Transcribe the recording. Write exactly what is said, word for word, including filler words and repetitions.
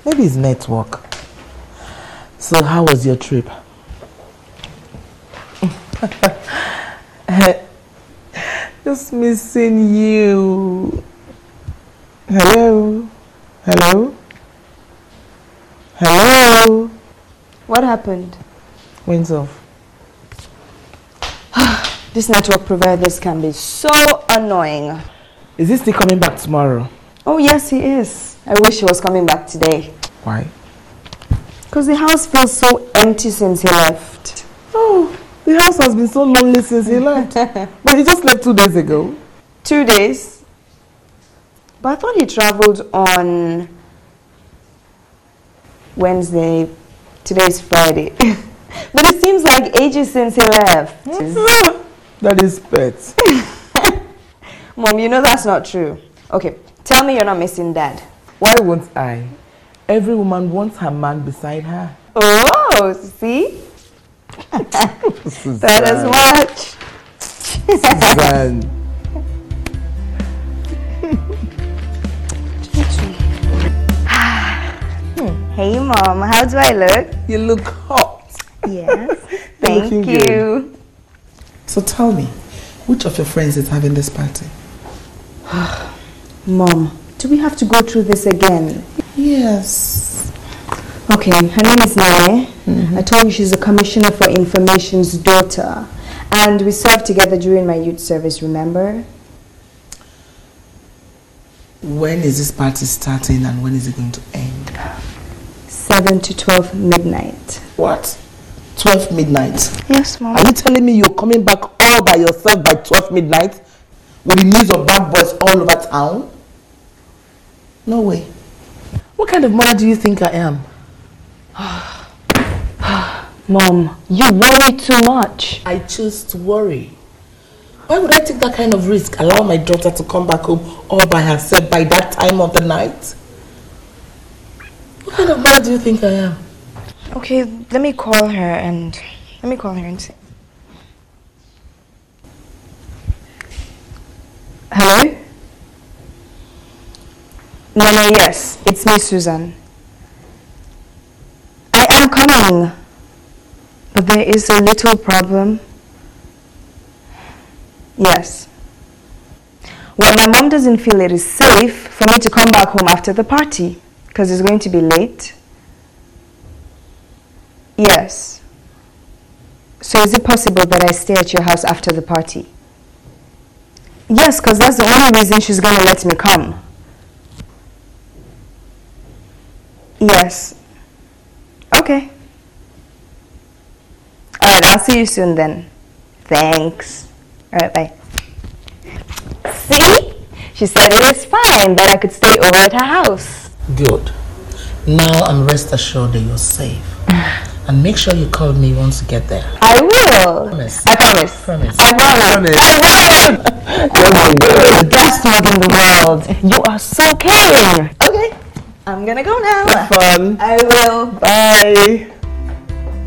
Maybe it's network. So how was your trip? Just missing you. Hello? Hello? Hello? What happened? Wings off. These network providers can be so annoying. Is he still coming back tomorrow? Oh yes, he is. I wish he was coming back today. Why? Because the house feels so empty since he left. Oh, the house has been so lonely since he left. But he just left two days ago. Two days? But I thought he traveled on Wednesday. Today's Friday. But it seems like ages since he left. That is pet. Mom, you know that's not true. Okay, tell me you're not missing Dad. Why won't I? Every woman wants her man beside her. Oh, see? That is much. Suzanne. Hey Mom, how do I look? You look hot. Yes, thank looking you. good. So tell me, which of your friends is having this party? Mom, do we have to go through this again? Yes. Okay, her name is Nene. Mm-hmm. I told you she's a commissioner for information's daughter. And we served together during my youth service, remember? When is this party starting and when is it going to end? seven to twelve midnight. What? twelve midnight? Yes, Mom. Are you telling me you're coming back all by yourself by twelve midnight? With the news of bad boys all over town? No way. What kind of mother do you think I am? Mom, you worry too much. I choose to worry. Why would I take that kind of risk? Allow my daughter to come back home all by herself by that time of the night? What kind of mother do you think I am? Okay, let me call her and let me call her and see. Hello? No, no, yes, it's me, Susan. I am coming, but there is a little problem. Yes. Well, my mom doesn't feel it is safe for me to come back home after the party because it's going to be late. Yes. So is it possible that I stay at your house after the party? Yes, because that's the only reason she's going to let me come. Yes. Okay. Alright, I'll see you soon then. Thanks. Alright, bye. See? She said it is fine that I could stay over at her house. Good. Now I'm rest assured that you're safe. And make sure you call me once you get there. I will. Promise. I promise. Promise. I promise. Promise. I will. The best dog in the world. You are so caring. Okay. I'm gonna go now. Have fun. I will. Bye.